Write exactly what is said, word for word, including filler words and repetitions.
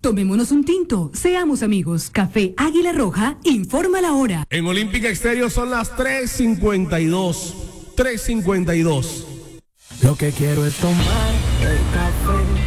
Tomémonos un tinto, seamos amigos. Café Águila Roja, informa la hora. En Olímpica Exterior son las tres cincuenta y dos. tres cincuenta y dos. Lo que quiero es tomar el café